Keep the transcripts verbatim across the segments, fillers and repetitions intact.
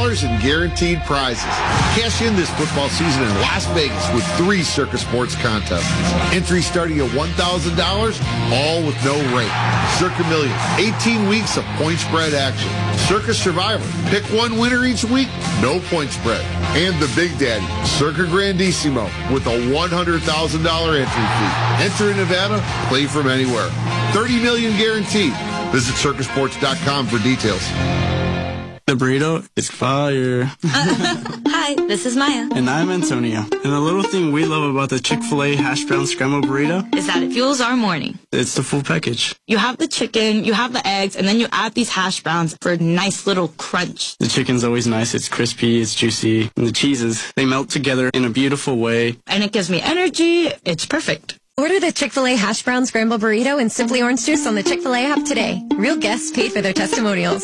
dollars in guaranteed prizes. Cash in this football season in Las Vegas with three Circus Sports contests. Entries starting at one thousand dollars, all with no rate. Circa Millions, eighteen weeks of point spread action. Circus Survivor, pick one winner each week, no point spread. And the Big Daddy, Circa Grandissimo, with a one hundred thousand dollars entry fee. Enter in Nevada, play from anywhere. thirty million dollars guaranteed. Visit circus sports dot com for details. The burrito is fire. Hi, this is Maya. And I'm Antonio. And the little thing we love about the Chick-fil-A hash brown scrambled burrito is that it fuels our morning. It's the full package. You have the chicken, you have the eggs, and then you add these hash browns for a nice little crunch. The chicken's always nice. It's crispy, it's juicy. And the cheeses, they melt together in a beautiful way. And it gives me energy. It's perfect. Order the Chick-fil-A hash brown scrambled burrito and Simply Orange Juice on the Chick-fil-A app today. Real guests paid for their testimonials.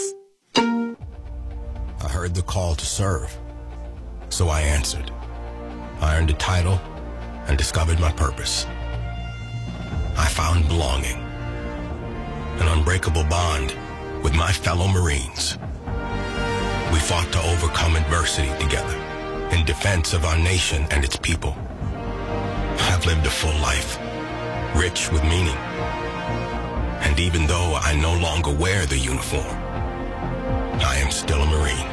I heard the call to serve, so I answered. I earned a title and discovered my purpose. I found belonging, an unbreakable bond with my fellow Marines. We fought to overcome adversity together in defense of our nation and its people. I've lived a full life, rich with meaning. And even though I no longer wear the uniform, I am still a Marine.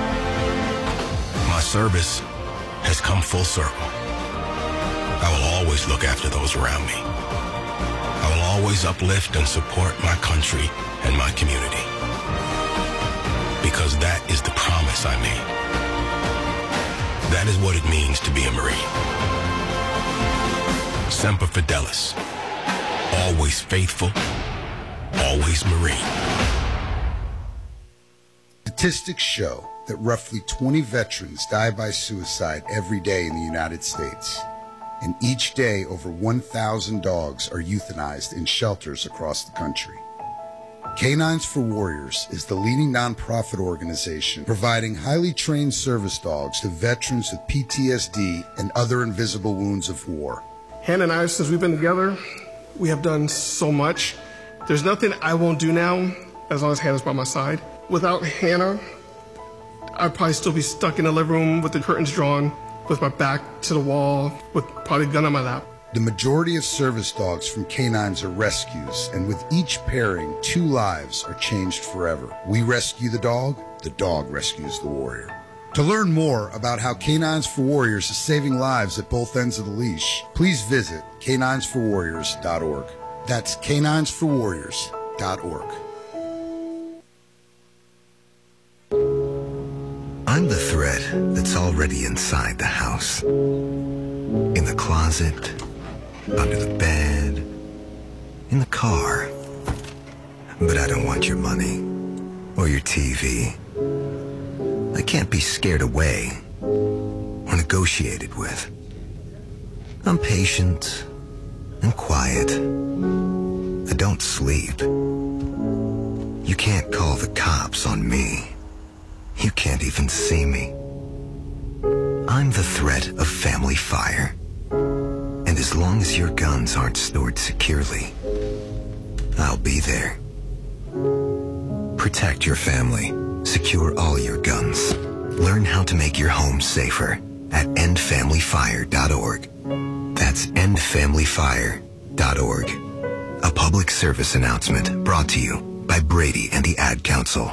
My service has come full circle. I will always look after those around me. I will always uplift and support my country and my community. Because that is the promise I made. That is what it means to be a Marine. Semper Fidelis. Always faithful. Always Marine. Statistics show that roughly twenty veterans die by suicide every day in the United States. And each day, over one thousand dogs are euthanized in shelters across the country. Canines for Warriors is the leading nonprofit organization providing highly trained service dogs to veterans with P T S D and other invisible wounds of war. Hannah and I, since we've been together, we have done so much. There's nothing I won't do now as long as Hannah's by my side. Without Hannah, I'd probably still be stuck in the living room with the curtains drawn, with my back to the wall, with probably a gun on my lap. The majority of service dogs from canines are rescues, and with each pairing, two lives are changed forever. We rescue the dog, the dog rescues the warrior. To learn more about how Canines for Warriors is saving lives at both ends of the leash, please visit canines for warriors dot org. That's canines for warriors dot org. I'm the thread that's already inside the house. In the closet, under the bed, in the car. But I don't want your money or your T V. I can't be scared away or negotiated with. I'm patient and quiet. I don't sleep. You can't call the cops on me. You can't even see me. I'm the threat of family fire. And as long as your guns aren't stored securely, I'll be there. Protect your family. Secure all your guns. Learn how to make your home safer at end family fire dot org. That's end family fire dot org. A public service announcement brought to you by Brady and the Ad Council.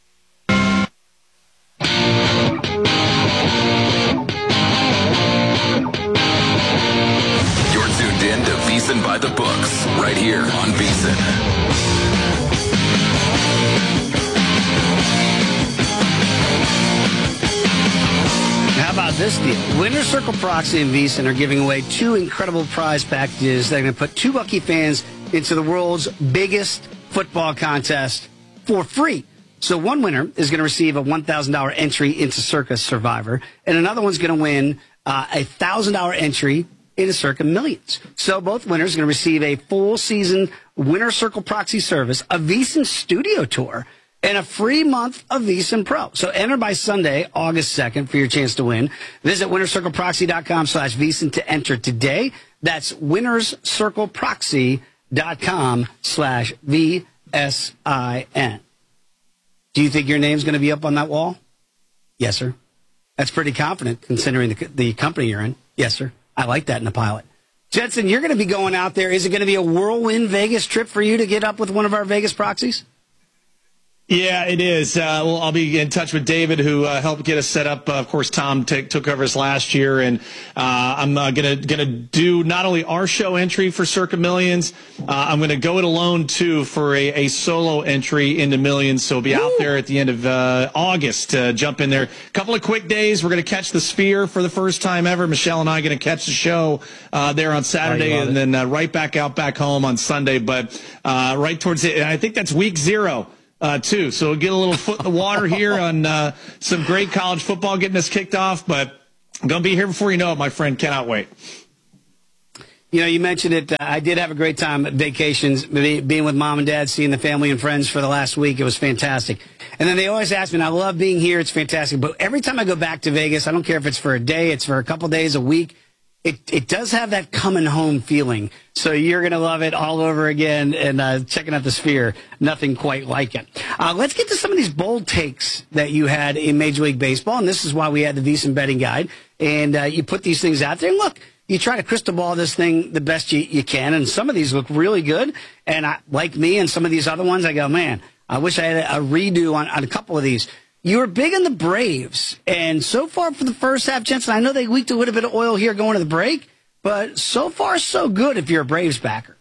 You're tuned in to VEASAN by the Books, right here on VEASAN. How about this deal? Winner Circle Proxy and VEASAN are giving away two incredible prize packages that are going to put two Bucky fans into the world's biggest football contest for free. So one winner is going to receive a one thousand dollars entry into Circa Survivor, and another one's going to win uh, a one thousand dollars entry into Circa Millions. So both winners are going to receive a full season Winner Circle Proxy service, a VEASAN studio tour, and a free month of VEASAN Pro. So enter by Sunday, August second, for your chance to win. Visit winnerscircleproxy.com slash VEASAN to enter today. That's winnerscircleproxy.com slash V S I N. Do you think your name's going to be up on that wall? Yes, sir. That's pretty confident considering the, the company you're in. Yes, sir. I like that in a pilot. Jensen, you're going to be going out there. Is it going to be a whirlwind Vegas trip for you to get up with one of our Vegas proxies? Yeah, it is. Uh, well, I'll be in touch with David, who uh, helped get us set up. Uh, of course, Tom t- took over us last year, and uh, I'm uh, gonna gonna do not only our show entry for Circa Millions. Uh, I'm gonna go it alone too for a, a solo entry into Millions. So I'll be Ooh. out there at the end of uh, August. Uh, jump in there. A couple of quick days. We're gonna catch the Sphere for the first time ever. Michelle and I are gonna catch the show uh, there on Saturday, and it. then uh, right back out back home on Sunday. But uh, right towards it, and I think that's week zero. Uh, too. So we'll get a little foot in the water here on uh, some great college football getting us kicked off, but I'm going to be here before you know it, my friend. Cannot wait. You know, you mentioned it. Uh, I did have a great time at vacations, being with mom and dad, seeing the family and friends for the last week. It was fantastic. And then they always ask me, and I love being here. It's fantastic. But every time I go back to Vegas, I don't care if it's for a day, it's for a couple days, a week. It it does have that coming home feeling. So you're going to love it all over again. And uh, checking out the Sphere, nothing quite like it. Uh, let's get to some of these bold takes that you had in Major League Baseball. And this is why we had the VSiN betting guide. And uh, you put these things out there. And look, you try to crystal ball this thing the best you, you can. And some of these look really good. And I, like me and some of these other ones, I go, man, I wish I had a, a redo on, on a couple of these. You were big on the Braves, and so far for the first half, Jensen, I know they leaked a little bit of oil here going to the break, but so far so good if you're a Braves backer.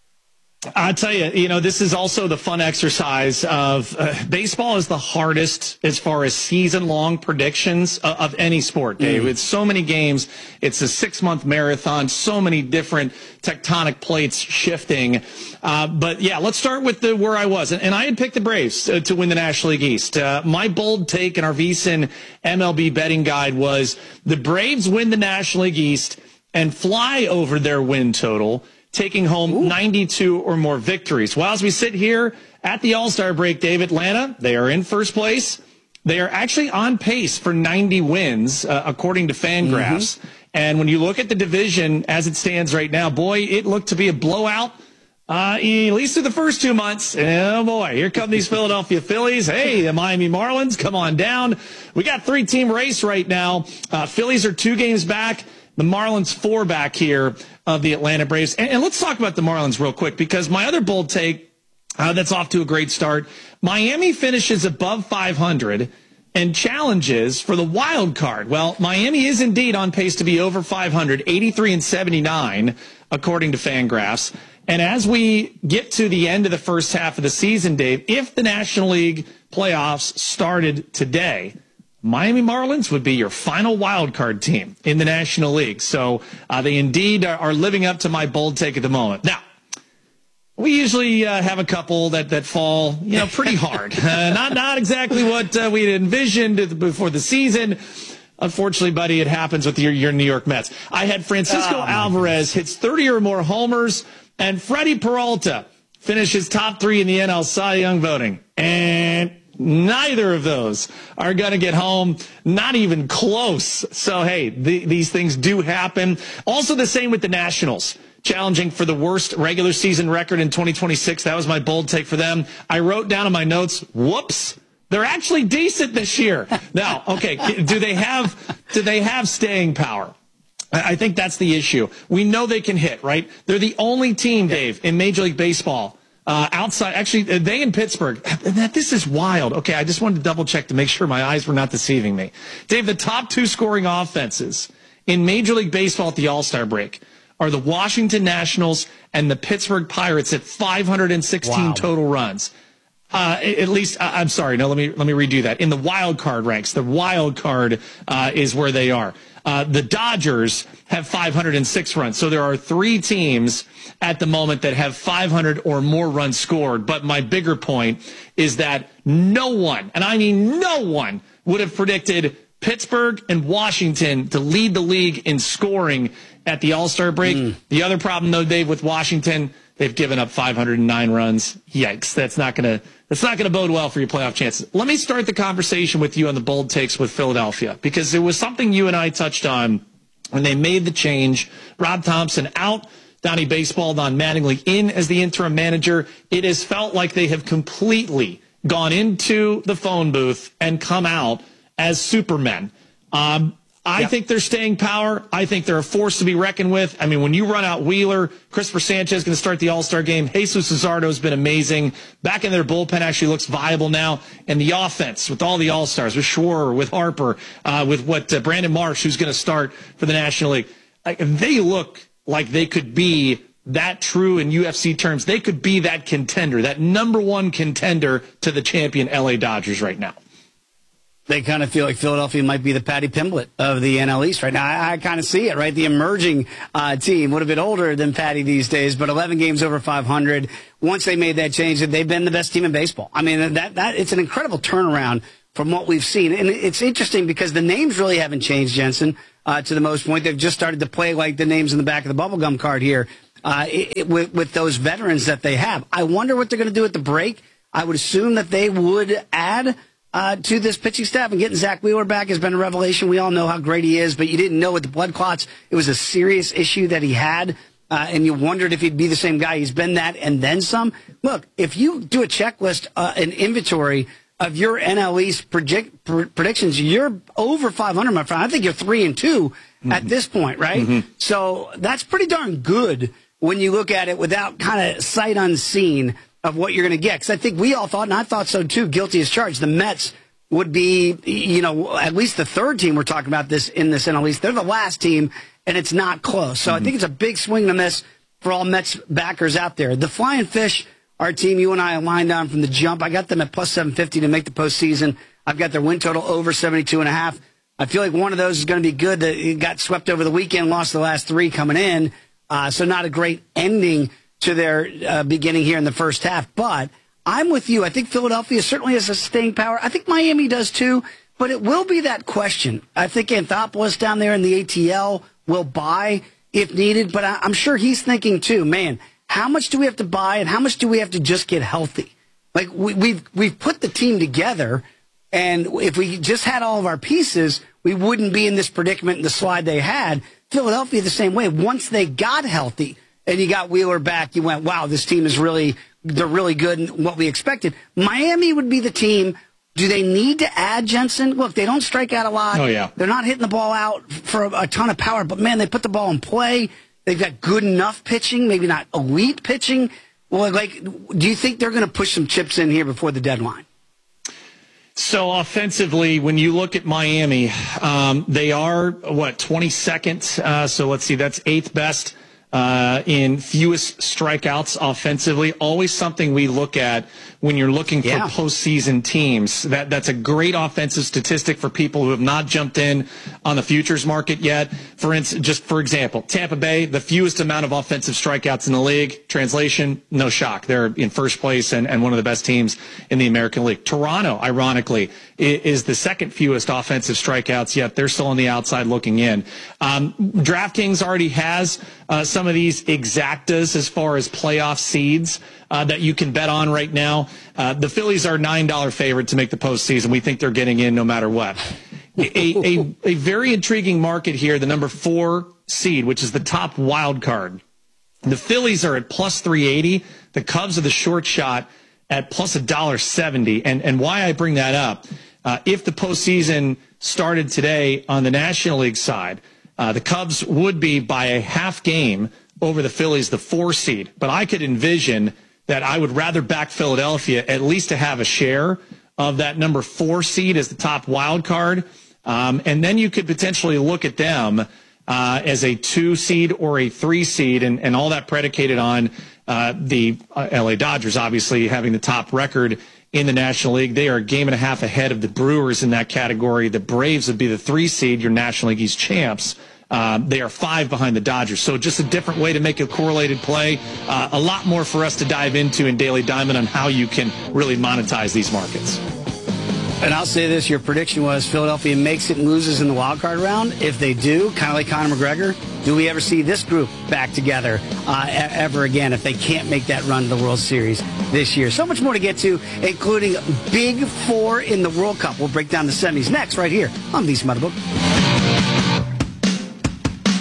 I'll tell you, you know, this is also the fun exercise of uh, baseball is the hardest as far as season-long predictions of, of any sport, Dave. Mm. It's so many games. It's a six-month marathon, so many different tectonic plates shifting. Uh, but, yeah, let's start with the where I was. And, and I had picked the Braves uh, to win the National League East. Uh, my bold take in our VSiN M L B betting guide was the Braves win the National League East and fly over their win total, taking home Ooh. ninety-two or more victories. Well, as we sit here at the All-Star break, Dave, Atlanta, they are in first place. They are actually on pace for ninety wins, uh, according to Fangraphs. Mm-hmm. And when you look at the division as it stands right now, boy, it looked to be a blowout, uh, at least through the first two months. Oh, boy, here come these Philadelphia Phillies. Hey, the Miami Marlins, come on down. We got three-team race right now. Uh, Phillies are two games back. The Marlins four back here of the Atlanta Braves. And, and let's talk about the Marlins real quick, because my other bold take uh, that's off to a great start. Miami finishes above five hundred and challenges for the wild card. Well, Miami is indeed on pace to be over five hundred, eighty-three and seventy-nine, according to Fangraphs. And as we get to the end of the first half of the season, Dave, if the National League playoffs started today, Miami Marlins would be your final wild card team in the National League. So uh, they indeed are, are living up to my bold take at the moment. Now, we usually uh, have a couple that, that fall, you know, pretty hard. Uh, not not exactly what uh, we had envisioned before the season. Unfortunately, buddy, it happens with your, your New York Mets. I had Francisco oh, Alvarez hits thirty or more homers, and Freddie Peralta finishes top three in the N L Cy Young voting. And neither of those are going to get home, not even close. So, hey, the, these things do happen. Also the same with the Nationals, challenging for the worst regular season record in twenty twenty-six. That was my bold take for them. I wrote down in my notes, whoops, they're actually decent this year. Now, okay, do they have do they have staying power? I think that's the issue. We know they can hit, right? They're the only team, Dave, in Major League Baseball Uh, outside, actually, they in Pittsburgh. This is wild. Okay, I just wanted to double check to make sure my eyes were not deceiving me. Dave, the top two scoring offenses in Major League Baseball at the All-Star break are the Washington Nationals and the Pittsburgh Pirates at five hundred sixteen wow. total runs. Uh, at least, uh, I'm sorry. No, let me let me redo that. In the wild card ranks, the wild card uh, is where they are. Uh, the Dodgers have five hundred six runs. So there are three teams at the moment that have five hundred or more runs scored. But my bigger point is that no one, and I mean no one, would have predicted Pittsburgh and Washington to lead the league in scoring at the All-Star break. Mm. The other problem, though, Dave, with Washington, they've given up five hundred nine runs. Yikes. That's not going to that's not going to bode well for your playoff chances. Let me start the conversation with you on the bold takes with Philadelphia, because it was something you and I touched on when they made the change. Rob Thompson out, Donnie Baseball, Don Mattingly in as the interim manager. It has felt like they have completely gone into the phone booth and come out as supermen. Um, I yep. think they're staying power. I think they're a force to be reckoned with. I mean, when you run out Wheeler, Christopher Sanchez is going to start the All-Star game. Jesus Luzardo has been amazing. Back in their bullpen actually looks viable now. And the offense with all the All-Stars, with Schwarber, with Harper, uh, with what uh, Brandon Marsh, who's going to start for the National League. Like, they look like they could be that true in U F C terms. They could be that contender, that number one contender to the champion L A Dodgers right now. They kind of feel like Philadelphia might be the Patty Pimblett of the N L East right now. I, I kind of see it, right? The emerging uh, team, would have been older than Patty these days, but eleven games over five hundred. Once they made that change, they've been the best team in baseball. I mean, that that it's an incredible turnaround from what we've seen. And it's interesting because the names really haven't changed, Jensen, uh, to the most point. They've just started to play like the names in the back of the bubblegum card here uh, it, it, with, with those veterans that they have. I wonder what they're going to do at the break. I would assume that they would add Uh, to this pitching staff, and getting Zach Wheeler back has been a revelation. We all know how great he is, but you didn't know with the blood clots, it was a serious issue that he had, uh, and you wondered if he'd be the same guy. He's been that and then some. Look, if you do a checklist, uh, an inventory of your N L East project, pr- predictions, you're over five hundred, my friend. I think you're three and two mm-hmm. at this point, right? Mm-hmm. So that's pretty darn good when you look at it without kind of sight unseen of what you're going to get. Because I think we all thought, and I thought so too, guilty as charged, the Mets would be, you know, at least the third team we're talking about this in this N L East. They're the last team, and it's not close. So mm-hmm. I think it's a big swing and a miss for all Mets backers out there. The Flying Fish, our team, you and I aligned on from the jump. I got them at plus seven fifty to make the postseason. I've got their win total over seventy-two and a half. I feel like one of those is going to be good. That got swept over the weekend, lost the last three coming in. Uh, so not a great ending to their uh, beginning here in the first half. But I'm with you. I think Philadelphia certainly has a staying power. I think Miami does too, but it will be that question. I think Anthopoulos down there in the A T L will buy if needed, but I, I'm sure he's thinking too, man, how much do we have to buy and how much do we have to just get healthy? Like we, we've, we've put the team together, and if we just had all of our pieces, we wouldn't be in this predicament in the slide they had. Philadelphia the same way. Once they got healthy, and you got Wheeler back, you went, wow, this team is really, they're really good and what we expected. Miami would be the team. Do they need to add Jensen? Look, they don't strike out a lot. Oh, yeah. They're not hitting the ball out for a, a ton of power, but man, they put the ball in play. They've got good enough pitching, maybe not elite pitching. Well, like, do you think they're going to push some chips in here before the deadline? So offensively, when you look at Miami, um, they are, what, twenty-second? Uh, so let's see, that's eighth best. Uh, in fewest strikeouts offensively, always something we look at when you're looking for yeah. postseason teams. That that's a great offensive statistic for people who have not jumped in on the futures market yet. For instance, just for example, Tampa Bay, the fewest amount of offensive strikeouts in the league. Translation, no shock. They're in first place and, and one of the best teams in the American League. Toronto, ironically, is the second fewest offensive strikeouts, yet they're still on the outside looking in. Um, DraftKings already has uh, some of these exactas as far as playoff seeds uh, that you can bet on right now. Uh, the Phillies are nine dollar favorite to make the postseason. We think they're getting in no matter what. a, a, a very intriguing market here, the number four seed, which is the top wild card. The Phillies are at plus three eighty. The Cubs are the short shot at plus one dollar seventy. And, and why I bring that up, uh, if the postseason started today on the National League side, uh, the Cubs would be by a half game over the Phillies, the four seed. But I could envision that I would rather back Philadelphia at least to have a share of that number four seed as the top wild card. Um, and then you could potentially look at them uh, as a two seed or a three seed, and, and all that predicated on uh, the uh, L A Dodgers, obviously having the top record in the National League. They are a game and a half ahead of the Brewers in that category. The Braves would be the three seed, your National League East champs. Uh, they are five behind the Dodgers. So just a different way to make a correlated play. Uh, a lot more for us to dive into in Daily Diamond on how you can really monetize these markets. And I'll say this, your prediction was Philadelphia makes it and loses in the wild card round. If they do, kind of like Conor McGregor, do we ever see this group back together uh, ever again if they can't make that run to the World Series this year? So much more to get to, including Big Four in the World Cup. We'll break down the semis next right here on VSiN by the Book.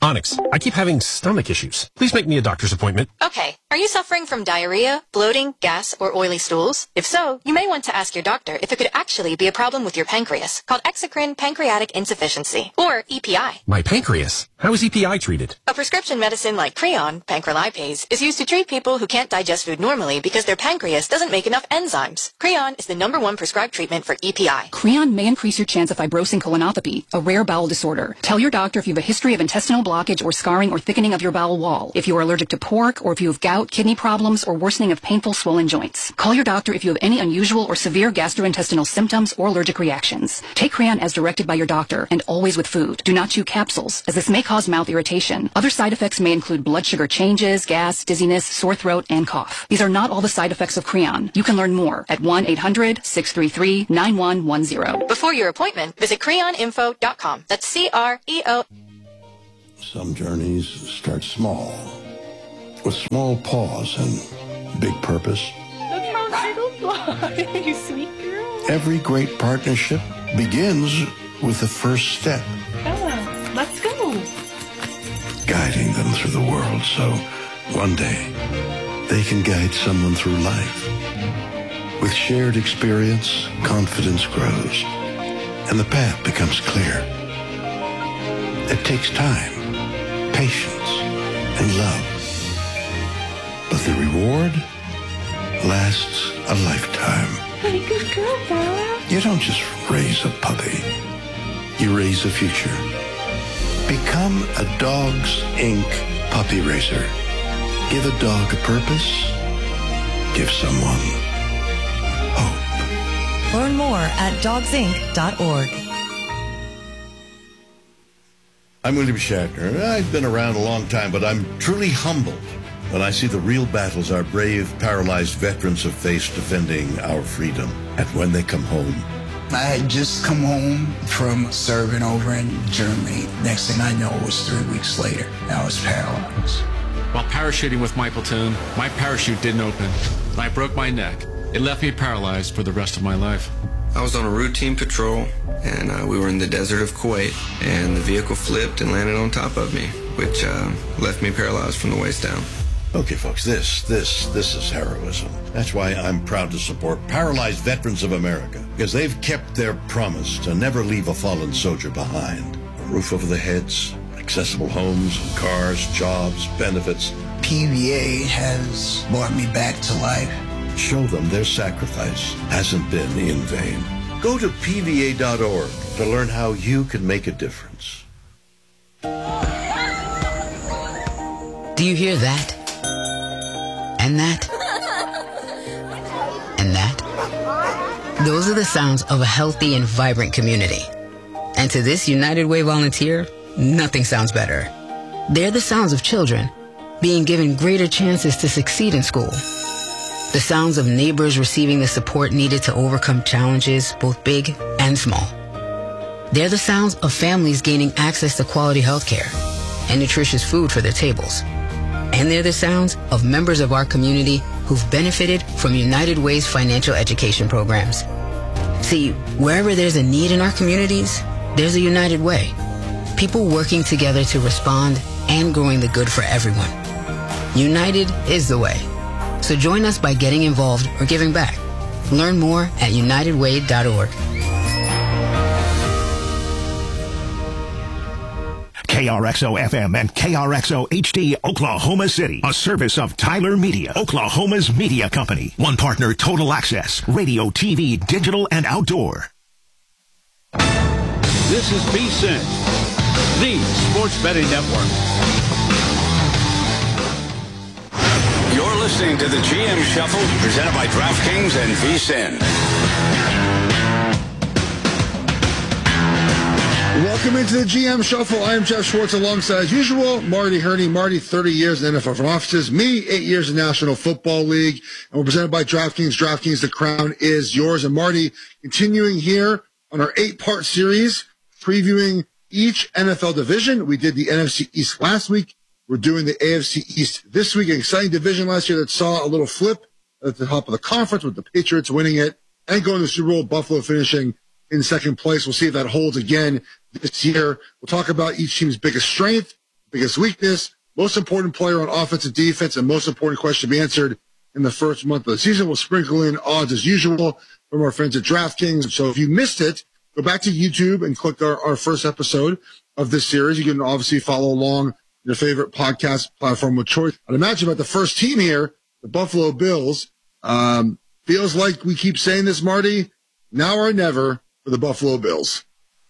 Onyx, I keep having stomach issues. Please make me a doctor's appointment. Okay. Are you suffering from diarrhea, bloating, gas, or oily stools? If so, you may want to ask your doctor if it could actually be a problem with your pancreas, called exocrine pancreatic insufficiency, or E P I. My pancreas? How is E P I treated? A prescription medicine like Creon, pancrelipase, is used to treat people who can't digest food normally because their pancreas doesn't make enough enzymes. Creon is the number one prescribed treatment for E P I. Creon may increase your chance of fibrosing colonopathy, a rare bowel disorder. Tell your doctor if you have a history of intestinal blockage or scarring or thickening of your bowel wall, if you are allergic to pork, or if you have gout, kidney problems, or worsening of painful swollen joints. Call your doctor if you have any unusual or severe gastrointestinal symptoms or allergic reactions. Take Creon as directed by your doctor, and always with food. Do not chew capsules, as this may cause mouth irritation. Other side effects may include blood sugar changes, gas, dizziness, sore throat, and cough. These are not all the side effects of Creon. You can learn more at one eight hundred, six three three, nine one one zero. Before your appointment, visit creon info dot com. That's C R E O. Some journeys start small, with small pause and big purpose. Look how little fly, you sweet girl. Every great partnership begins with the first step. Bella, let's go. Guiding them through the world so one day they can guide someone through life. With shared experience, confidence grows, and the path becomes clear. It takes time, patience, and love. But the reward lasts a lifetime. Hey, good girl, Bella. You don't just raise a puppy. You raise a future. Become a Dogs Incorporated puppy raiser. Give a dog a purpose. Give someone hope. Learn more at dogs inc dot org. I'm William Shatner. I've been around a long time, but I'm truly humbled when I see the real battles our brave, paralyzed veterans have faced defending our freedom. And when they come home, I had just come home from serving over in Germany. Next thing I know, it was three weeks later. I was paralyzed. While parachuting with my platoon, my parachute didn't open. I broke my neck. It left me paralyzed for the rest of my life. I was on a routine patrol, and uh, we were in the desert of Kuwait, and the vehicle flipped and landed on top of me, which uh, left me paralyzed from the waist down. Okay, folks, this, this, this is heroism. That's why I'm proud to support Paralyzed Veterans of America, because they've kept their promise to never leave a fallen soldier behind. A roof over their heads, accessible homes, cars, jobs, benefits. P V A has brought me back to life. Show them their sacrifice hasn't been in vain. Go to P V A dot org to learn how you can make a difference. Do you hear that? And that? And that? Those are the sounds of a healthy and vibrant community. And to this United Way volunteer, nothing sounds better. They're the sounds of children being given greater chances to succeed in school. The sounds of neighbors receiving the support needed to overcome challenges, both big and small. They're the sounds of families gaining access to quality health care and nutritious food for their tables. And they're the sounds of members of our community who've benefited from United Way's financial education programs. See, wherever there's a need in our communities, there's a United Way. People working together to respond and growing the good for everyone. United is the way. So join us by getting involved or giving back. Learn more at united way dot org. K R X O F M and K R X O H D Oklahoma City, a service of Tyler Media, Oklahoma's media company. One partner, Total Access, radio, T V, digital, and outdoor. This is V S I N, the sports betting network. You're listening to the G M Shuffle, presented by DraftKings and V S I N. Welcome into the G M Shuffle. I am Jeff Schwartz alongside, as usual, Marty Herney. Marty, thirty years in N F L front offices. Me, eight years in National Football League. And we're presented by DraftKings. DraftKings, the crown is yours. And Marty, continuing here on our eight-part series, previewing each N F L division. We did the N F C East last week. We're doing the A F C East this week. An exciting division last year that saw a little flip at the top of the conference with the Patriots winning it and going to the Super Bowl, Buffalo finishing in second place. We'll see if that holds again this year. We'll talk about each team's biggest strength, biggest weakness, most important player on offense and defense, and most important question to be answered in the first month of the season. We'll sprinkle in odds as usual from our friends at DraftKings. So if you missed it, go back to YouTube and click our, our first episode of this series. You can obviously follow along your favorite podcast platform with choice. I'd imagine about the first team here, the Buffalo Bills. Um, feels like we keep saying this, Marty, now or never for the Buffalo Bills.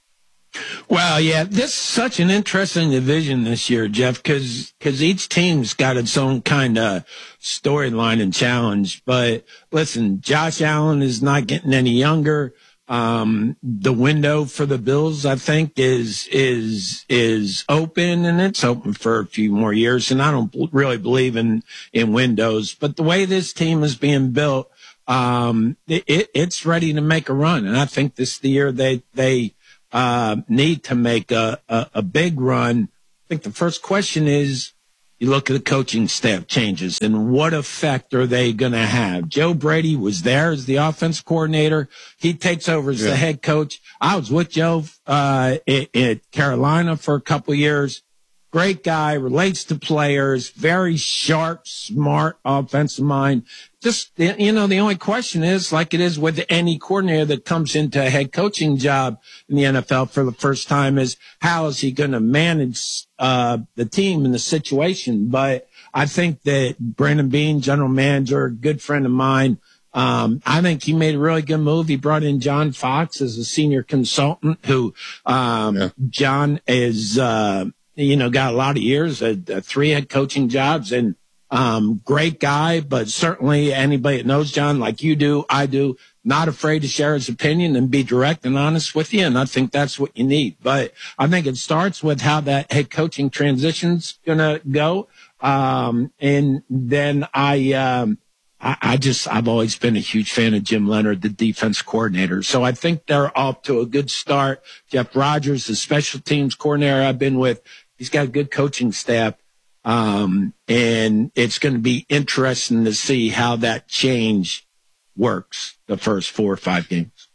Well, yeah, this is such an interesting division this year, Jeff, because because each team's got its own kind of storyline and challenge. But listen, Josh Allen is not getting any younger. Um, the window for the Bills, I think, is is is open, and it's open for a few more years. And I don't really believe in in windows, but the way this team is being built, um, it, it, it's ready to make a run. And I think this is the year they they. Uh, need to make a, a, a big run. I think the first question is, you look at the coaching staff changes and what effect are they going to have? Joe Brady was there as the offense coordinator. He takes over as yeah. the head coach. I was with Joe uh, at, at Carolina for a couple of years. Great guy, relates to players, very sharp, smart offensive mind. Just, you know, the only question is, like it is with any coordinator that comes into a head coaching job in the N F L for the first time, is how is he going to manage uh the team and the situation? But I think that Brandon Beane, general manager, good friend of mine, um, I think he made a really good move. He brought in John Fox as a senior consultant who, um, yeah. John is, uh, you know, got a lot of years at uh, three head coaching jobs, and um, great guy, but certainly anybody that knows John like you do, I do, not afraid to share his opinion and be direct and honest with you. And I think that's what you need. But I think it starts with how that head coaching transition's going to go. Um, and then I, um, I, I just, I've always been a huge fan of Jim Leonard, the defense coordinator. So I think they're off to a good start. Jeff Rogers, the special teams coordinator I've been with, he's got a good coaching staff. Um, and it's going to be interesting to see how that change works the first four or five games.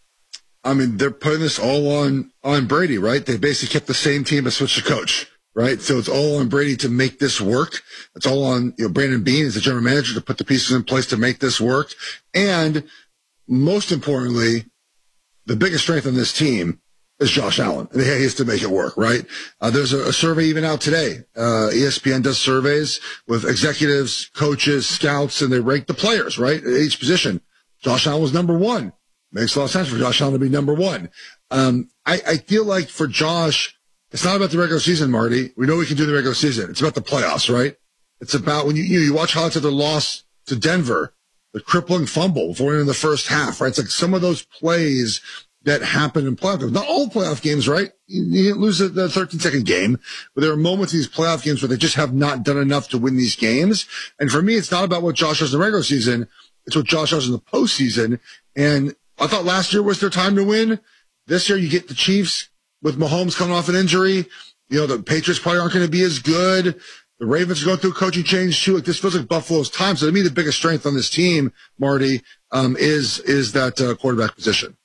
I mean, they're putting this all on, on Brady, right? They basically kept the same team but switched the coach, right? So it's all on Brady to make this work. It's all on, you know, Brandon Beane as the general manager to put the pieces in place to make this work. And most importantly, the biggest strength on this team is Josh Allen. He has to make it work, right? Uh, there's a, a survey even out today. Uh, E S P N does surveys with executives, coaches, scouts, and they rank the players, right? At each position. Josh Allen was number one. Makes a lot of sense for Josh Allen to be number one. Um, I, I feel like for Josh, it's not about the regular season, Marty. We know we can do the regular season. It's about the playoffs, right? It's about when you, you, you watch highlights of the loss to Denver, the crippling fumble before in the first half, right? It's like some of those plays that happened in playoff games. Not all playoff games, right? You, you didn't lose the, the thirteen second game, but there are moments in these playoff games where they just have not done enough to win these games. And for me, it's not about what Josh does in the regular season. It's what Josh does in the postseason. And I thought last year was their time to win. This year you get the Chiefs with Mahomes coming off an injury. You know, the Patriots probably aren't going to be as good. The Ravens are going through a coaching change too. Like, this feels like Buffalo's time. So to me, the biggest strength on this team, Marty, um, is, is that uh, quarterback position.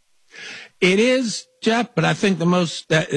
It is, Jeff, but I think the most, uh,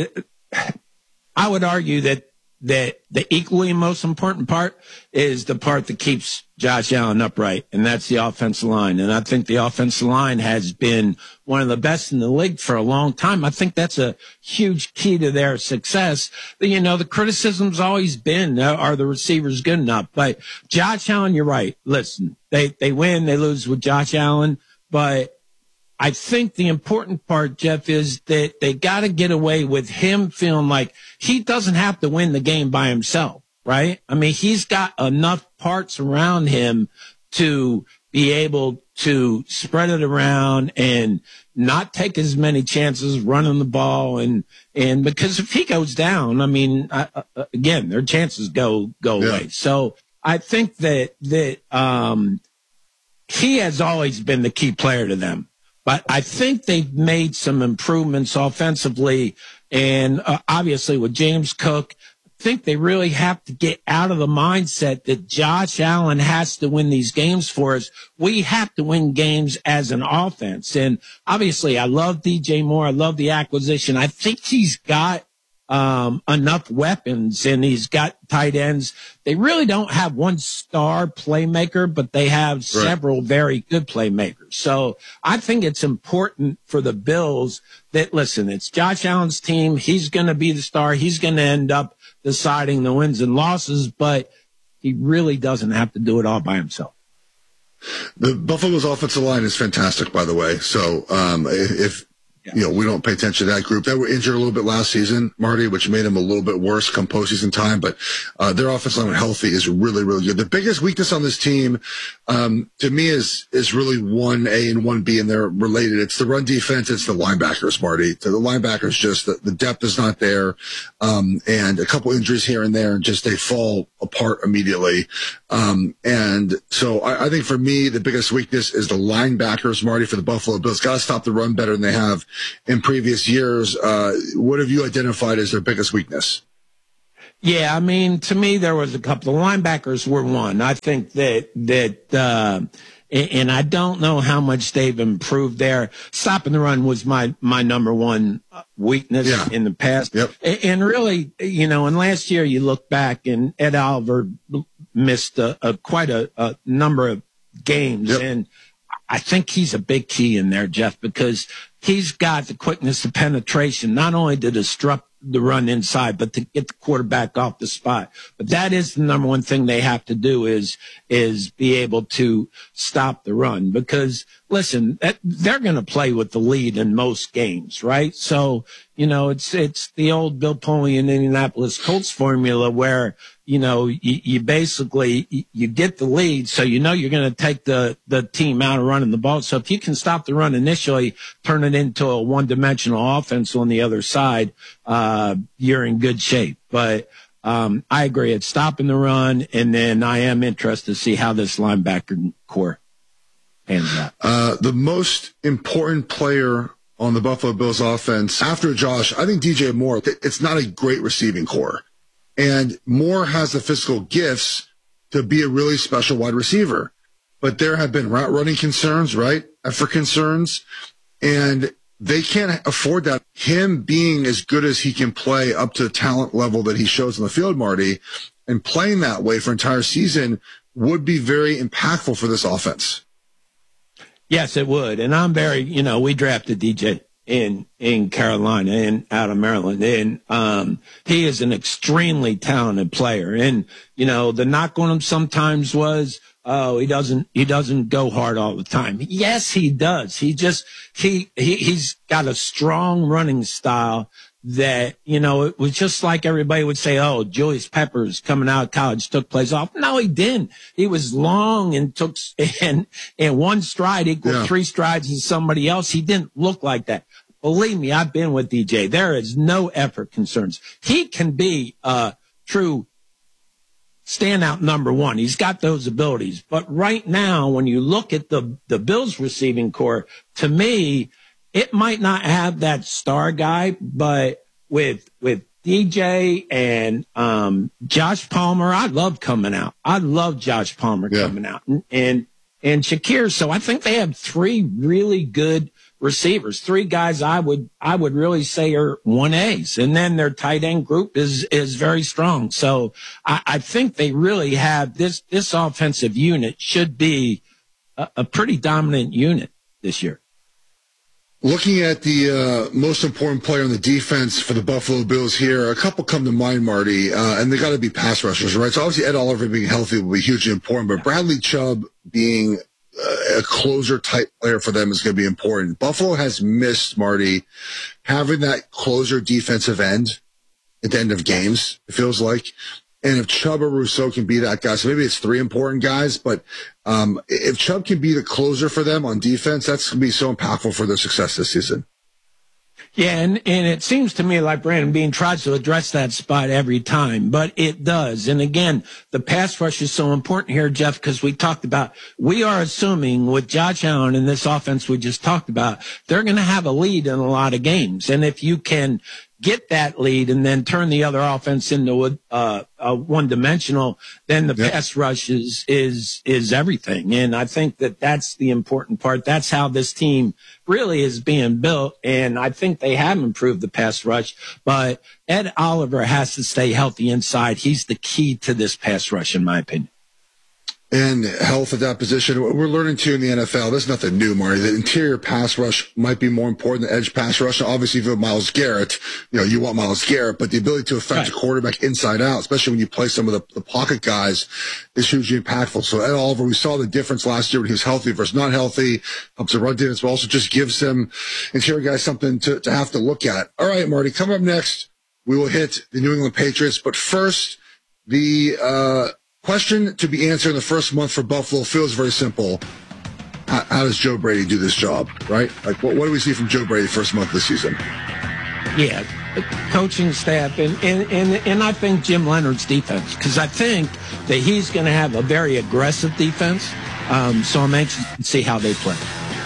I would argue that, that the equally most important part is the part that keeps Josh Allen upright, and that's the offensive line. And I think the offensive line has been one of the best in the league for a long time. I think that's a huge key to their success. You know, the criticism's always been, uh, are the receivers good enough? But Josh Allen, you're right. Listen, they, they win, they lose with Josh Allen, but I think the important part, Jeff, is that they got to get away with him feeling like he doesn't have to win the game by himself, right? I mean, he's got enough parts around him to be able to spread it around and not take as many chances running the ball. And, and because if he goes down, I mean, I, uh, again, their chances go, go yeah. away. So I think that, that, um, he has always been the key player to them. But I think they've made some improvements offensively. And uh, obviously with James Cook, I think they really have to get out of the mindset that Josh Allen has to win these games for us. We have to win games as an offense. And obviously I love D J Moore. I love the acquisition. I think he's got um, enough weapons, and he's got tight ends. They really don't have one star playmaker, but they have right. several very good playmakers. So I think it's important for the Bills that, listen, it's Josh Allen's team. He's going to be the star. He's going to end up deciding the wins and losses, but he really doesn't have to do it all by himself. The Buffalo's offensive line is fantastic, by the way. So um, if yeah. you know we don't pay attention to that group, they were injured a little bit last season, Marty, which made them a little bit worse come postseason time. But uh, their offensive line, when healthy, is really, really good. The biggest weakness on this team, um, to me, is is really one A and one B, and they're related. It's the run defense. It's the linebackers, Marty. So the linebackers, just the, the depth is not there, um, and a couple injuries here and there, and just they fall apart immediately. Um, and so I, I think for me, the biggest weakness is the linebackers, Marty, for the Buffalo Bills. Got to stop the run better than they have in previous years. Uh, what have you identified as their biggest weakness? Yeah, I mean, to me, there was a couple. The linebackers were one. I think that, that, uh, and I don't know how much they've improved there. Stopping the run was my, my number one weakness yeah. in the past. Yep. And really, you know, and last year you look back and Ed Oliver missed a, a quite a, a number of games. Yep. And I think he's a big key in there, Jeff, because he's got the quickness of penetration, not only to disrupt the run inside, but to get the quarterback off the spot. But that is the number one thing they have to do is, is be able to stop the run, because listen, that, they're going to play with the lead in most games, right? So, you know, it's, it's the old Bill Polian and Indianapolis Colts formula where, you know, you, you basically, you get the lead, so you know you're going to take the, the team out of running the ball. So if you can stop the run initially, turn it into a one-dimensional offense on the other side, uh, you're in good shape. But um, I agree, it's stopping the run, and then I am interested to see how this linebacker core pans out. Uh, the most important player on the Buffalo Bills offense after Josh, I think D J Moore, it's not a great receiving core. And Moore has the physical gifts to be a really special wide receiver. But there have been route running concerns, right? Effort concerns. And they can't afford that. Him being as good as he can play up to the talent level that he shows on the field, Marty, and playing that way for an entire season would be very impactful for this offense. Yes, it would. And I'm very, you know, we drafted D J in, in Carolina and out of Maryland. And, um, he is an extremely talented player. And, you know, the knock on him sometimes was, oh, he doesn't, he doesn't go hard all the time. Yes, he does. He just, he, he, he's got a strong running style that, you know, it was just like everybody would say, oh, Julius Peppers coming out of college took plays off. No, he didn't. He was long and took, and, and one stride equaled yeah. three strides in somebody else. He didn't look like that. Believe me, I've been with D J. There is no effort concerns. He can be a true standout number one. He's got those abilities. But right now, when you look at the, the Bills receiving core, to me, it might not have that star guy, but with, with D J and, um, Josh Palmer, I love coming out. I love Josh Palmer yeah. coming out and, and, and Shakir. So I think they have three really good receivers, three guys I would, I would really say are one A's. And then their tight end group is, is very strong. So I, I think they really have this, this offensive unit should be a, a pretty dominant unit this year. Looking at the uh, most important player on the defense for the Buffalo Bills here, a couple come to mind, Marty, uh, and they got to be pass rushers, right? So obviously Ed Oliver being healthy will be hugely important, but Bradley Chubb being uh, a closer type player for them is going to be important. Buffalo has missed, Marty, having that closer defensive end at the end of games, it feels like. And if Chubb or Rousseau can be that guy, so maybe it's three important guys, but um, if Chubb can be the closer for them on defense, that's going to be so impactful for their success this season. Yeah, and, and it seems to me like Brandon Beane tries to address that spot every time, but it does. And again, the pass rush is so important here, Jeff, because we talked about, we are assuming with Josh Allen and this offense we just talked about, they're going to have a lead in a lot of games. And if you can get that lead and then turn the other offense into a, a one-dimensional, then the yep. pass rush is, is, is everything. And I think that that's the important part. That's how this team really is being built. And I think they have improved the pass rush, but Ed Oliver has to stay healthy inside. He's the key to this pass rush, in my opinion. And health at that position. We're learning too in the N F L. There's nothing new, Marty. The interior pass rush might be more important than edge pass rush. Obviously, if you have Myles Garrett, you know, you want Myles Garrett, but the ability to affect right. a quarterback inside out, especially when you play some of the, the pocket guys, is hugely impactful. So Ed Oliver, we saw the difference last year when he was healthy versus not healthy. Helps the run defense, but also just gives them interior guys something to, to have to look at. All right, Marty, coming up next, we will hit the New England Patriots. But first, the, uh, question to be answered in the first month for Buffalo feels very simple. How, how does Joe Brady do this job, right? Like, what, what do we see from Joe Brady first month this season? Yeah, coaching staff, and, and, and, and I think Jim Leonard's defense, because I think that he's going to have a very aggressive defense, um, so I'm anxious to see how they play.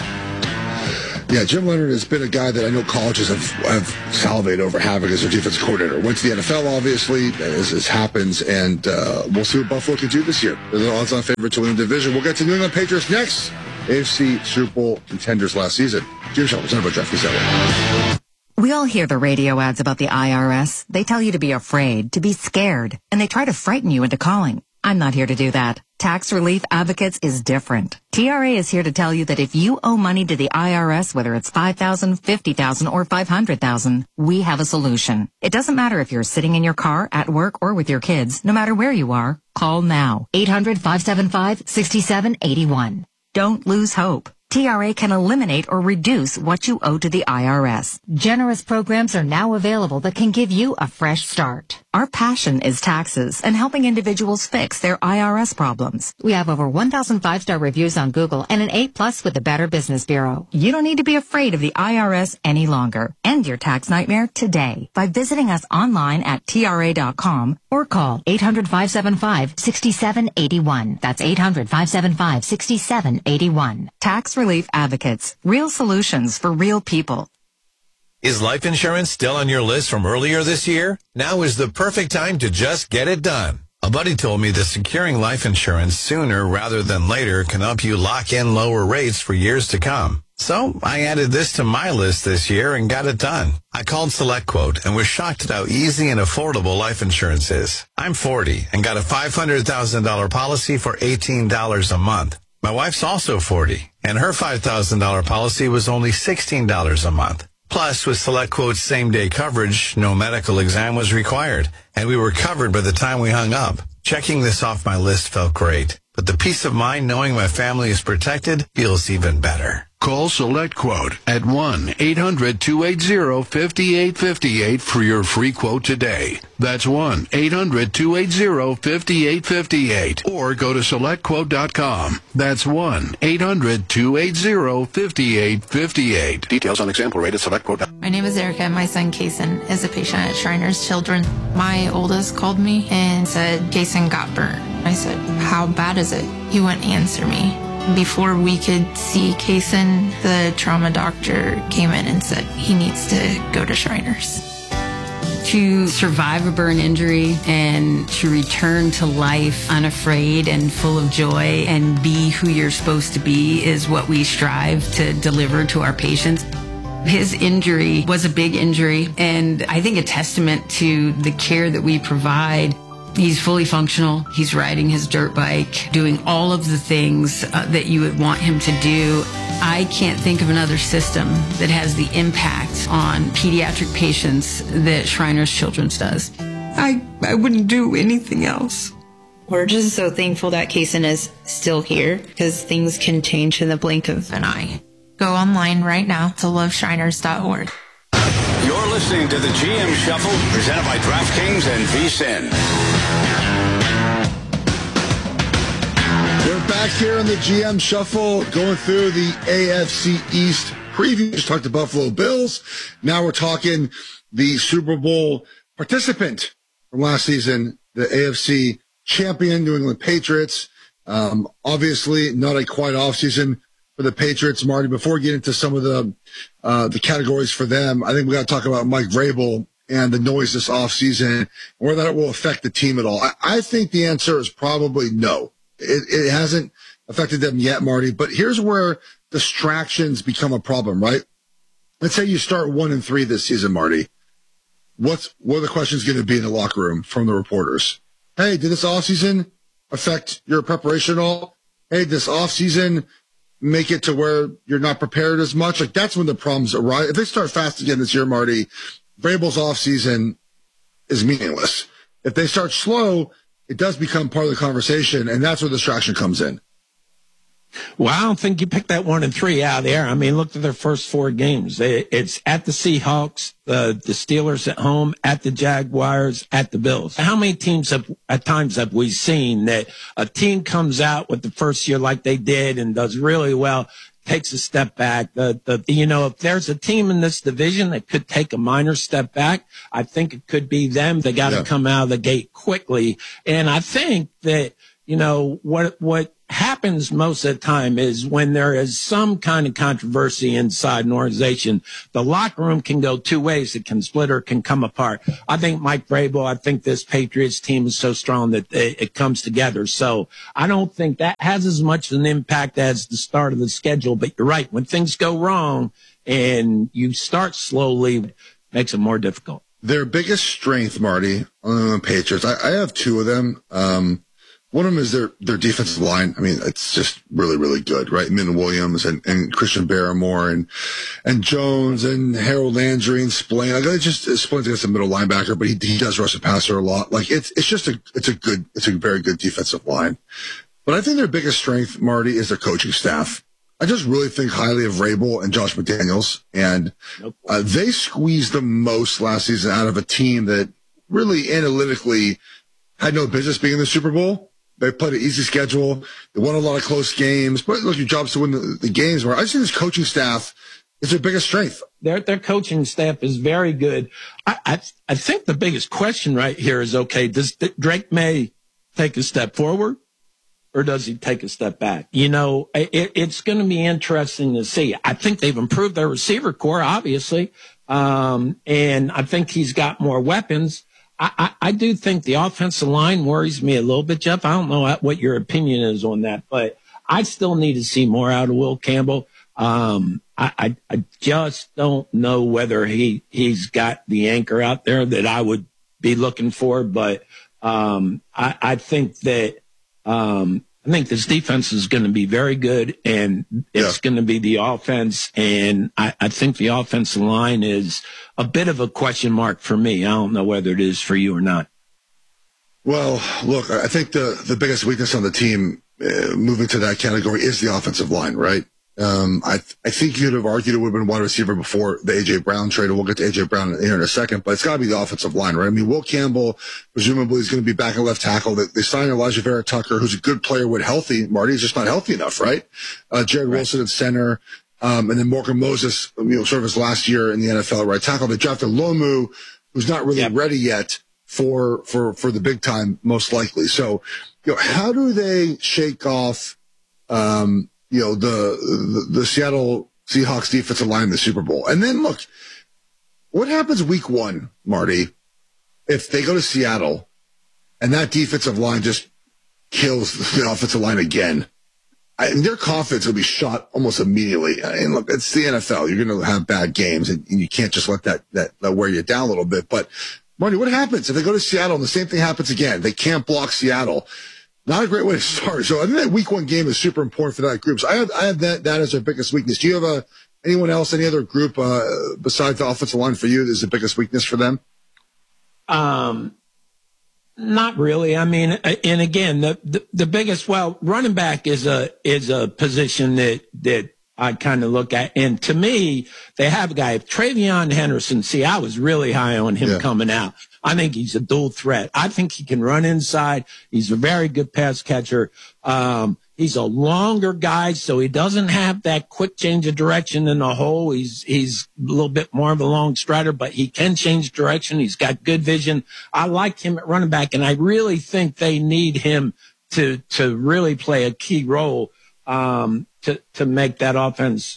Yeah, Jim Leonard has been a guy that I know colleges have, have salivated over having as their defensive coordinator. Went to the N F L, obviously, as this happens, and uh, we'll see what Buffalo can do this year. They're the odds-on favorite to win the division. We'll get to New England Patriots next. A F C Super Bowl contenders last season. G M Show, presented by Jeff Gazzelli. We all hear the radio ads about the I R S. They tell you to be afraid, to be scared, and they try to frighten you into calling. I'm not here to do that. Tax Relief Advocates is different. T R A is here to tell you that if you owe money to the I R S, whether it's five thousand dollars, fifty thousand dollars, or five hundred thousand dollars, we have a solution. It doesn't matter if you're sitting in your car, at work, or with your kids. No matter where you are, call now. eight hundred, five seven five, six seven eight one. Don't lose hope. T R A can eliminate or reduce what you owe to the I R S. Generous programs are now available that can give you a fresh start. Our passion is taxes and helping individuals fix their I R S problems. We have over one thousand five-star reviews on Google and an A plus with the Better Business Bureau. You don't need to be afraid of the I R S any longer. End your tax nightmare today by visiting us online at T R A dot com or call eight hundred, five seven five, six seven eight one. That's eight hundred, five seven five, six seven eight one. Tax Relief Advocates. Real solutions for real people. Is life insurance still on your list from earlier this year? Now is the perfect time to just get it done. A buddy told me that securing life insurance sooner rather than later can help you lock in lower rates for years to come. So I added this to my list this year and got it done. I called SelectQuote and was shocked at how easy and affordable life insurance is. I'm forty and got a five hundred thousand dollars policy for eighteen dollars a month. My wife's also forty, and her five thousand dollars policy was only sixteen dollars a month. Plus, with SelectQuote's same-day coverage, no medical exam was required, and we were covered by the time we hung up. Checking this off my list felt great, but the peace of mind knowing my family is protected feels even better. Call SelectQuote at one eight hundred, two eight zero, five eight five eight for your free quote today. That's one eight hundred, two eight zero, five eight five eight. Or go to select quote dot com. That's one eight hundred, two eight zero, five eight five eight. Details on example rate at SelectQuote. My name is Erica, and my son Kason is a patient at Shriners Children. My oldest called me and said Kason got burnt. I said, how bad is it? He wouldn't answer me. Before we could see Kason, the trauma doctor came in and said he needs to go to Shriners. To survive a burn injury and to return to life unafraid and full of joy and be who you're supposed to be is what we strive to deliver to our patients. His injury was a big injury, and I think a testament to the care that we provide. He's fully functional. He's riding his dirt bike, doing all of the things uh, that you would want him to do. I can't think of another system that has the impact on pediatric patients that Shriners Children's does. I, I wouldn't do anything else. We're just so thankful that Kason is still here, because things can change in the blink of an eye. Go online right now to love shriners dot org. You're listening to the G M Shuffle, presented by DraftKings and V S I N. We're back here on the G M Shuffle, going through the A F C East preview. Just talked to Buffalo Bills. Now we're talking the Super Bowl participant from last season, the A F C champion, New England Patriots. Um, obviously, not a quiet offseason for the Patriots, Marty. Before we get into some of the uh, the categories for them, I think we got to talk about Mike Vrabel and the noise this offseason, or that it will affect the team at all? I, I think the answer is probably no. It, it hasn't affected them yet, Marty, but here's where distractions become a problem, right? Let's say you start one and three this season, Marty. What's, what are the questions going to be in the locker room from the reporters? Hey, did this offseason affect your preparation at all? Hey, this offseason make it to where you're not prepared as much? Like, that's when the problems arise. If they start fast again this year, Marty, Vrabel's offseason is meaningless. If they start slow, it does become part of the conversation, and that's where distraction comes in. Well, I don't think you picked that one and three out of the air. I mean, look at their first four games. It's at the Seahawks, the, the Steelers at home, at the Jaguars, at the Bills. How many teams have, at times have we seen that a team comes out with the first year like they did and does really well, takes a step back? The, the, you know, if there's a team in this division that could take a minor step back, I think it could be them. They got to yeah. come out of the gate quickly. And I think that, you know, what, what, happens most of the time is when there is some kind of controversy inside an organization, the locker room can go two ways. It can split or it can come apart. I think Mike Vrabel, I think this Patriots team is so strong that it, it comes together. So I don't think that has as much an impact as the start of the schedule. But you're right. When things go wrong and you start slowly, it makes it more difficult. Their biggest strength, Marty, on the Patriots, I, I have two of them. Um, One of them is their, their defensive line. I mean, it's just really, really good, right? Min Williams and, and Christian Barrymore and, and Jones and Harold Landry and Spillane. Like, it's just, Spillane's against the middle linebacker, but he, he does rush the passer a lot. Like, it's, it's just a, it's a good, it's a very good defensive line. But I think their biggest strength, Marty, is their coaching staff. I just really think highly of Vrabel and Josh McDaniels. And, uh, they squeezed the most last season out of a team that really analytically had no business being in the Super Bowl. They played an easy schedule. They won a lot of close games. But look, your job's to win the, the games. Where I see this coaching staff is their biggest strength. Their their coaching staff is very good. I, I I think the biggest question right here is, okay, does Drake May take a step forward or does he take a step back? You know, it, it's going to be interesting to see. I think they've improved their receiver core, obviously, um, and I think he's got more weapons. I, I, I do think the offensive line worries me a little bit, Jeff. I don't know what your opinion is on that, but I still need to see more out of Will Campbell. Um, I, I, I just don't know whether he, he's got the anchor out there that I would be looking for, but, um, I, I think that, um, I think this defense is going to be very good, and it's yeah. going to be the offense. And I, I think the offensive line is a bit of a question mark for me. I don't know whether it is for you or not. Well, look, I think the, the biggest weakness on the team uh, moving to that category is the offensive line, right? Um, I, I think you'd have argued it would have been wide receiver before the A J Brown trade, and we'll get to A J Brown here in a second, but it's got to be the offensive line, right? I mean, Will Campbell presumably is going to be back at left tackle. They, they signed Elijah Vera Tucker, who's a good player when healthy. Marty's just not healthy enough, right? Uh, Jared right. Wilson at center, um, and then Morgan Moses, you know, sort of his last year in the N F L at right tackle. They drafted Lomu, who's not really yep. ready yet for, for, for the big time, most likely. So, you know, how do they shake off, um, you know, the, the, the Seattle Seahawks defensive line in the Super Bowl? And then look, what happens week one, Marty, if they go to Seattle and that defensive line just kills the offensive line again? I, their confidence will be shot almost immediately. And look, it's the N F L. You're going to have bad games, and, and you can't just let that, that, that wear you down a little bit. But Marty, what happens if they go to Seattle and the same thing happens again? They can't block Seattle. Not a great way to start. So I think that week one game is super important for that group. So I have, I have that, that as their biggest weakness. Do you have a, anyone else, any other group, uh, besides the offensive line for you that is the biggest weakness for them? Um, not really. I mean, and again, the, the, the biggest, well, running back is a, is a position that, that I kind of look at. And to me, they have a guy, Travion Henderson. See, I was really high on him yeah. coming out. I think he's a dual threat. I think he can run inside. He's a very good pass catcher. Um, he's a longer guy, so he doesn't have that quick change of direction in the hole. He's, he's a little bit more of a long strider, but he can change direction. He's got good vision. I like him at running back, and I really think they need him to, to really play a key role, um, to, to make that offense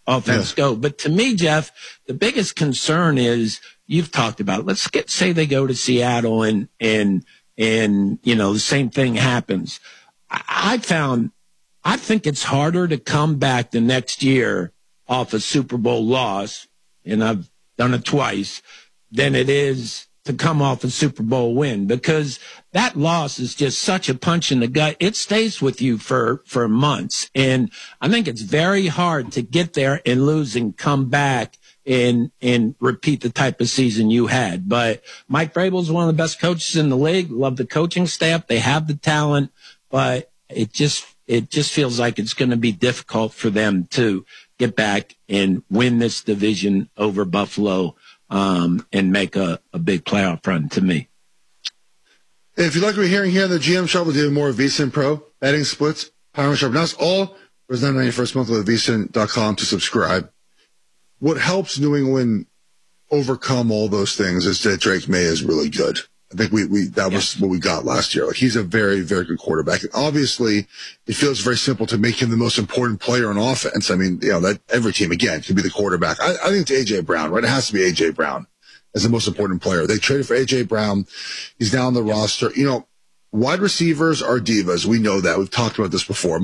offense Yeah. go. But to me, Jeff, the biggest concern is you've talked about. Let's get say they go to Seattle and and and you know the same thing happens. I, I found I think it's harder to come back the next year off a Super Bowl loss, and I've done it twice, than it is to come off a Super Bowl win, because that loss is just such a punch in the gut. It stays with you for, for months. And I think it's very hard to get there and lose and come back and, and repeat the type of season you had. But Mike Vrabel is one of the best coaches in the league. Love the coaching staff. They have the talent, but it just, it just feels like it's going to be difficult for them to get back and win this division over Buffalo. Um, and make a, a big playoff run to me. If you like what you're hearing here on the G M Show, we'll do more VSiN Pro, betting splits, power and sharp. Now it's all for nine ninety first month with V S I N dot com to subscribe. What helps New England overcome all those things is that Drake May is really good. I think we, we that was yeah. what we got last year. Like, he's a very, very good quarterback. And obviously, it feels very simple to make him the most important player on offense. I mean, you know, that every team, again, can be the quarterback. I, I think it's A J Brown, right? It has to be A J Brown as the most important player. They traded for A J Brown. He's now on the yeah. roster. You know, wide receivers are divas. We know that. We've talked about this before.